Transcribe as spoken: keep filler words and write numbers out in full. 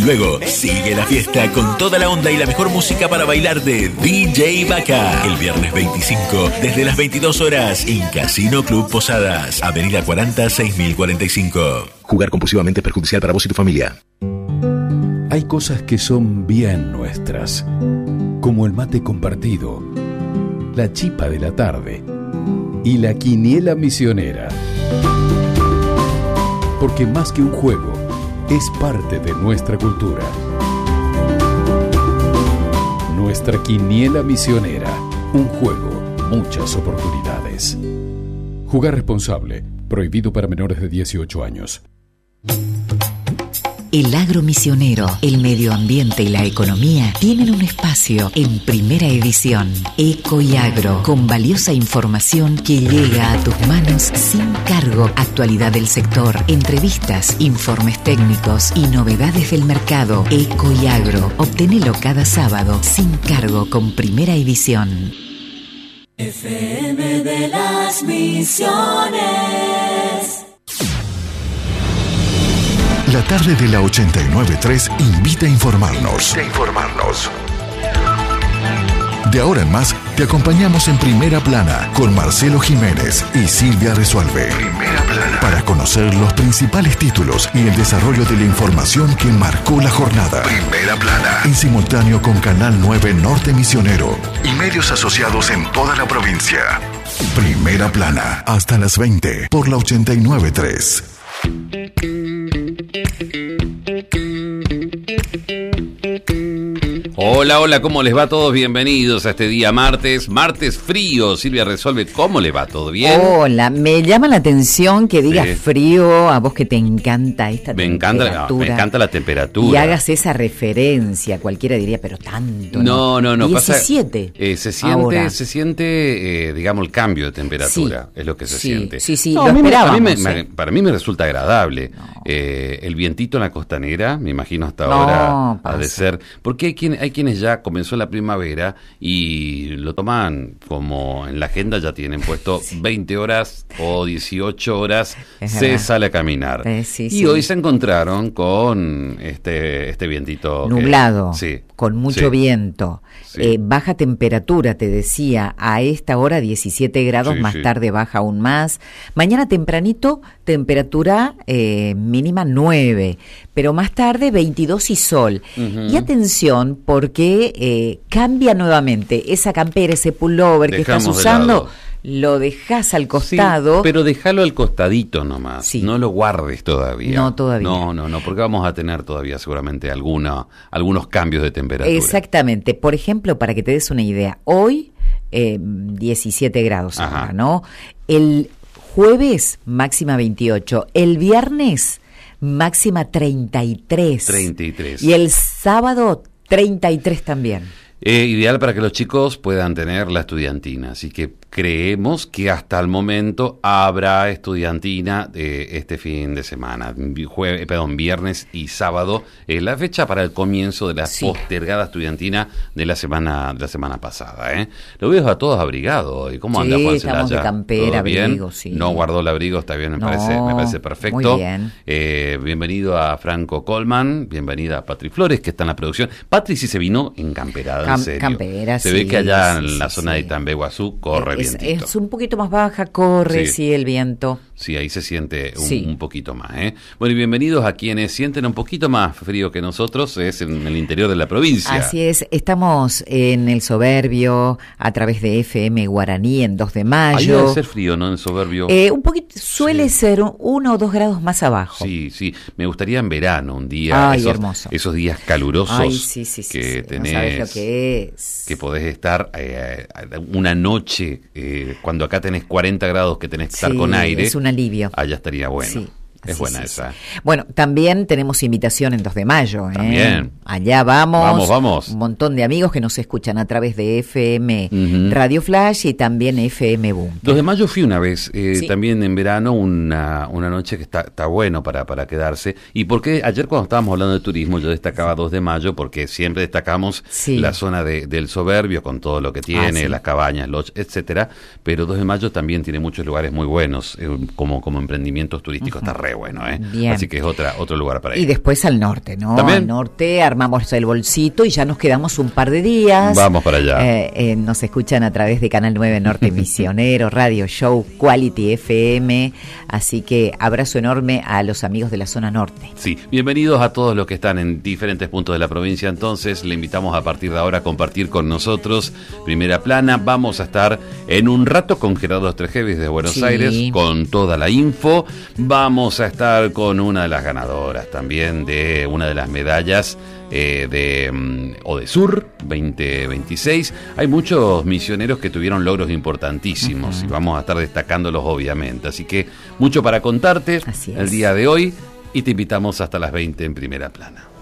luego sigue la fiesta con toda la onda y la mejor música para bailar de D J Vaca. El viernes veinticinco, desde las veintidós horas, en Casino Club Posadas, Avenida cuarenta, seis mil cuarenta y cinco. Jugar compulsivamente es perjudicial para vos y tu familia. Hay cosas que son bien nuestras, como el mate compartido, la chipa de la tarde y la quiniela misionera. Porque más que un juego, es parte de nuestra cultura. Nuestra quiniela misionera, un juego, muchas oportunidades. Jugar responsable, prohibido para menores de dieciocho años. El agro misionero, el medio ambiente y la economía tienen un espacio en Primera Edición. Eco y Agro, con valiosa información que llega a tus manos sin cargo. Actualidad del sector, entrevistas, informes técnicos y novedades del mercado. Eco y Agro, obtenelo cada sábado sin cargo con Primera Edición. F M de las Misiones. La tarde de la ochenta y nueve punto tres invita a informarnos. Invita a informarnos. De ahora en más, te acompañamos en Primera Plana con Marcelo Jiménez y Silvia Resuelve. Primera Plana. Para conocer los principales títulos y el desarrollo de la información que marcó la jornada. Primera Plana. En simultáneo con Canal nueve Norte Misionero y medios asociados en toda la provincia. Primera Plana. Hasta las veinte por la ochenta y nueve punto tres. Hola, hola, ¿cómo les va a todos? Bienvenidos a este día martes, martes frío. Silvia Resuelve, ¿cómo le va? ¿Todo bien? Hola, me llama la atención que digas Sí. frío, a vos que te encanta esta Me temperatura. encanta, me encanta la temperatura. Y hagas esa referencia, cualquiera diría, pero tanto, No, no, no. diecisiete. Pasa, eh, se siente, ahora. se siente, eh, digamos, el cambio de temperatura, Sí, es lo que se sí, siente. sí, sí, No, lo a mí me- a mí esperábamos, me- eh. me- para mí me resulta agradable. No. Eh, el vientito en la costanera, me imagino hasta No, ahora pasa. ha de ser, porque hay, quien, hay quienes ya comenzó la primavera y lo toman como en la agenda, ya tienen puesto sí. veinte horas o dieciocho horas, es se verdad. sale a caminar. Eh, sí, y sí. hoy se encontraron con este, este vientito. Nublado, que, sí, con mucho sí. viento, Sí. eh, baja temperatura, te decía, a esta hora diecisiete grados, Sí, más sí. tarde baja aún más. Mañana tempranito, temperatura eh, mínima nueve, pero más tarde veintidós y sol. Uh-huh. Y atención, porque eh, cambia nuevamente esa campera, ese pullover Dejamos que estás usando. Lo dejás al costado. Sí, pero déjalo al costadito nomás. Sí. No lo guardes todavía. No, todavía. No, no, no, porque vamos a tener todavía seguramente alguna, algunos cambios de temperatura. Exactamente. Por ejemplo, para que te des una idea, hoy eh, diecisiete grados, ahora, ¿no? El jueves máxima veintiocho, el viernes máxima treinta y tres. treinta y tres. Y el sábado treinta y tres también. Eh, ideal para que los chicos puedan tener la estudiantina, así que creemos que hasta el momento habrá estudiantina eh, este fin de semana, Jue- perdón, viernes y sábado, eh, la fecha para el comienzo de la Sí. postergada estudiantina de la semana de la semana pasada. ¿eh? Lo veo a todos abrigados hoy. ¿Cómo Sí, anda Juan estamos Celaya? de campera, ¿Todo bien? abrigo, sí. No guardó el abrigo, está bien, me, No, parece, me parece perfecto. muy bien. Eh, bienvenido a Franco Colman, bienvenida a Patri Flores, que está en la producción. Patri sí se vino en camperada, Cam- en serio. campera, Se sí, ve que allá sí, en sí, la sí, zona sí. de Itambe-Guazú corre es, vientito. es un poquito más baja, corre, Sí. sí, el viento. Sí, ahí se siente un, Sí. un poquito más. ¿eh? Bueno, y bienvenidos a quienes sienten un poquito más frío que nosotros, es en el interior de la provincia. Así es, estamos en el Soberbio a través de F M Guaraní en dos de Ahí mayo. debe ser frío, ¿no? En Soberbio. Eh, un poquito, suele Sí. ser uno o dos grados más abajo. Sí, sí. Me gustaría en verano, un día. Ay, esos, hermoso. esos días calurosos Ay, sí, sí, sí, que sí, tenés. no sabes lo que es. Que podés estar eh, una noche, eh, cuando acá tenés cuarenta grados, que tenés que estar Sí, con aire. es un alivio. Allá estaría bueno. Sí. Es Sí, buena sí, esa. sí. Bueno, también tenemos invitación en dos de mayo. ¿eh? También. Allá vamos. Vamos, vamos. Un montón de amigos que nos escuchan a través de F M Ujú. Radio Flash y también F M Boom. dos de mayo fui una vez, eh, Sí. también en verano, una, una noche que está, está bueno para, para quedarse. Y porque ayer cuando estábamos hablando de turismo, yo destacaba dos de mayo, porque siempre destacamos Sí. la zona de, del Soberbio, con todo lo que tiene, Ah, sí. las cabañas, lodge, etcétera. Pero dos de mayo también tiene muchos lugares muy buenos, eh, como, como emprendimientos turísticos, Ujú. está re bueno, ¿eh? Bien. Así que es otra, otro lugar para ir. Y después al norte, ¿no? ¿También? Al norte armamos el bolsito y ya nos quedamos un par de días. Vamos para allá. Eh, eh, nos escuchan a través de Canal nueve Norte Misionero, Radio Show, Quality F M. Así que abrazo enorme a los amigos de la zona norte. Sí, bienvenidos a todos los que están en diferentes puntos de la provincia. Entonces, le invitamos a partir de ahora a compartir con nosotros Primera Plana. Vamos a estar en un rato con Gerardo Estrejevis de Buenos Sí. Aires, con toda la info. Vamos a estar con una de las ganadoras también de una de las medallas eh, de um, Odesur veinte veintiséis. Hay muchos misioneros que tuvieron logros importantísimos uh-huh. y vamos a estar destacándolos obviamente. Así que mucho para contarte Así es. el día de hoy y te invitamos hasta las veinte en Primera Plana.